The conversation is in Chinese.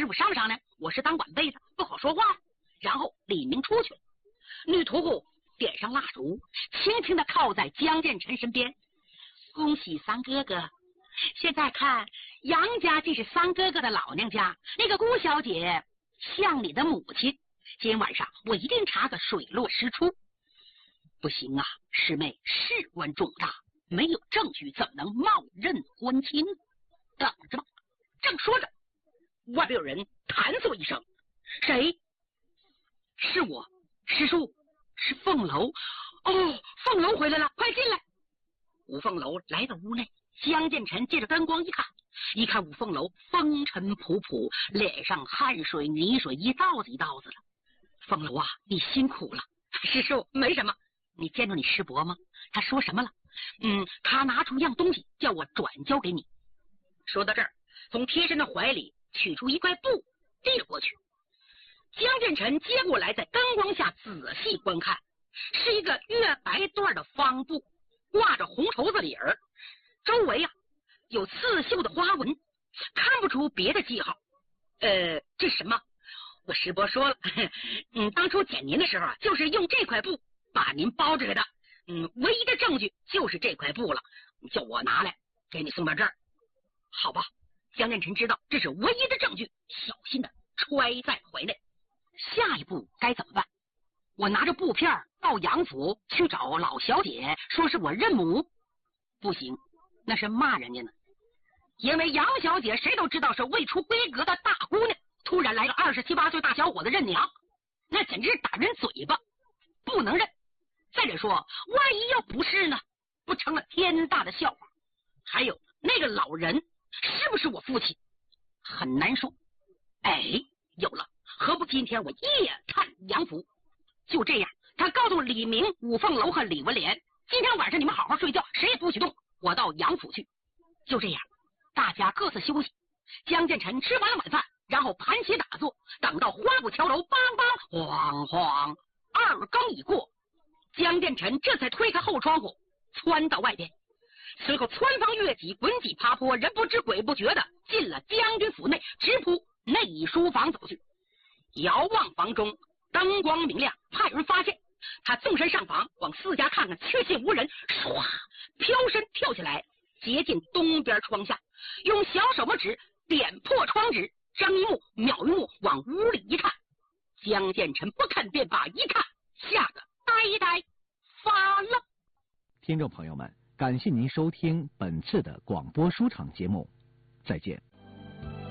师傅商量呢，我是当晚辈的，不好说话。然后李明出去了，女屠户点上蜡烛，轻轻地靠在江建成身边。恭喜三哥哥，现在看杨家既是三哥哥的老娘家，那个姑小姐像你的母亲，今晚上我一定查个水落石出。不行啊，师妹事关重大，没有证据怎么能冒认婚亲？等着吧。正说着，外边有人弹奏一声：“谁？”是我，师叔，是凤楼。哦，凤楼回来了，快进来。五凤楼来到屋内，江建成借着灯光一看五凤楼风尘仆仆，脸上汗水泥水一道子一道子了。凤楼啊，你辛苦了。师叔，没什么。你见着你师伯吗？他说什么了？他拿出样东西叫我转交给你。说到这儿，从贴身的怀里取出一块布递了过去。江建成接过来，在灯光下仔细观看，是一个月白缎的方布，挂着红绸子领儿，周围有刺绣的花纹，看不出别的记号。这是什么？我师伯说了，当初捡您的时候就是用这块布把您包着的。唯一的证据就是这块布了，叫我拿来给你送到这儿。好吧，江建成知道这是唯一的证据，小心的揣在怀内。下一步该怎么办？我拿着布片到杨府去找老小姐，说是我认母。不行，那是骂人家呢。因为杨小姐谁都知道是未出闺阁的大姑娘，突然来个27、8岁大小伙子认娘，那简直是打人嘴巴，不能认。再者说，万一要不是呢，不成了天大的笑话。还有那个老人是不是我父亲？很难说。有了，何不今天我夜探杨府？就这样，他告诉李明、五凤楼和李文莲，今天晚上你们好好睡觉，谁也不许动，我到杨府去。就这样，大家各自休息。江建成吃完了晚饭，然后盘膝打坐，等到花鼓敲楼，梆梆晃晃，2更已过，江建成这才推开后窗户，窜到外边。随后窜方越脊，滚几爬坡，人不知鬼不觉的进了将军府内，直扑内书房走去。遥望房中灯光明亮，怕有人发现，他纵身上房，往四家看看，确信无人，唰，飘身跳起来，接近东边窗下，用小手拇指点破窗纸，张一目秒一目往屋里一看。江建成不看便罢，一看吓得呆发愣。 听众朋友们，感谢您收听本次的广播书场节目，再见。